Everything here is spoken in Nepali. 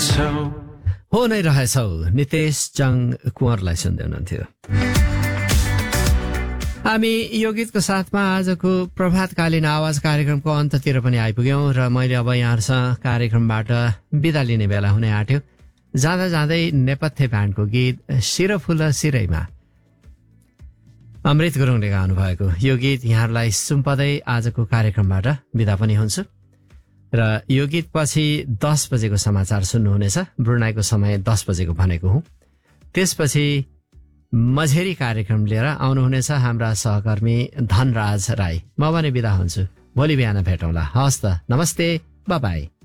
रहेछौ हो नै रहेछौ नितेश चङ कुँवरलाई सुन्दै हुनुहुन्थ्यो। हामी यो गीतको साथमा आजको प्रभातकालीन आवाज कार्यक्रमको अन्ततिर पनि आइपुग्यौं र मैले अब यहाँहरूसँग कार्यक्रमबाट बिदा लिने बेला हुने आँट्यो। जाँदा जाँदै नेपथ्य ब्यान्डको गीत शिरफुल शिरैमा अमृत गुरुङले गाउनु भएको यो गीत यहाँहरूलाई सुम्पदै आजको कार्यक्रमबाट बिदा पनि हुन्छु र यो गीत पछि 10 बजेको समाचार सुन्नुहुनेछ। ब्रुनाईको समय 10 बजेको भनेको हुँ। त्यसपछि मझेरी कार्यक्रम लिएर आउनुहुनेछ हाम्रा सहकर्मी धनराज राई। म भने बिदा हुन्छु, भोलि बिहान भेटौँला। हवस् त, नमस्ते, बाई।